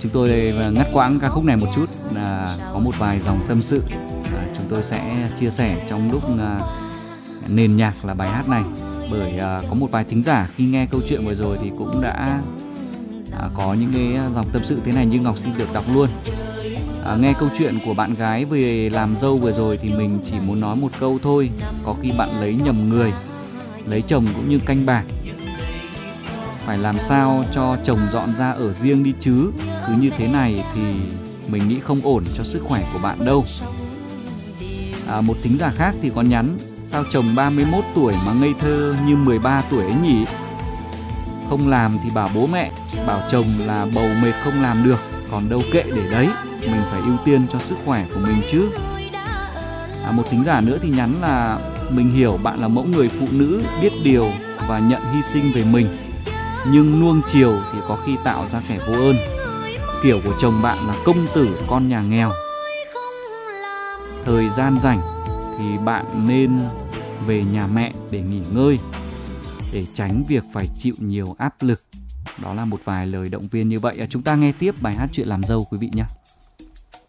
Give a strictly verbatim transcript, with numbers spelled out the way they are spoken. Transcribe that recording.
chúng tôi ngắt quãng ca khúc này một chút, à, có một vài dòng tâm sự à, chúng tôi sẽ chia sẻ trong lúc à, nền nhạc là bài hát này. Bởi à, có một vài thính giả khi nghe câu chuyện vừa rồi thì cũng đã à, có những cái dòng tâm sự thế này, như Ngọc xin được đọc luôn. À, nghe câu chuyện của bạn gái về làm dâu vừa rồi thì mình chỉ muốn nói một câu thôi: có khi bạn lấy nhầm người. Lấy chồng cũng như canh bạc, phải làm sao cho chồng dọn ra ở riêng đi chứ. Cứ như thế này thì mình nghĩ không ổn cho sức khỏe của bạn đâu. À, một thính giả khác thì có nhắn: sao chồng ba mươi mốt tuổi mà ngây thơ như mười ba tuổi ấy nhỉ? Không làm thì bảo bố mẹ, bảo chồng là bầu mệt không làm được, còn đâu kệ để đấy, mình phải ưu tiên cho sức khỏe của mình chứ. À, một thính giả nữa thì nhắn là: mình hiểu bạn là mẫu người phụ nữ biết điều và nhận hy sinh về mình, nhưng nuông chiều thì có khi tạo ra kẻ vô ơn. Kiểu của chồng bạn là công tử con nhà nghèo. Thời gian rảnh thì bạn nên về nhà mẹ để nghỉ ngơi, để tránh việc phải chịu nhiều áp lực. Đó là một vài lời động viên như vậy. Chúng ta nghe tiếp bài hát Chuyện làm dâu quý vị nhé.